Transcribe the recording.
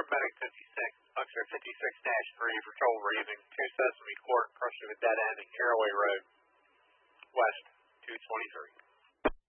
paramedic 56, Oxford 56-3 for trouble breathing, 2 Sesame Court, crossing the dead end at Caraway Road, west, 223.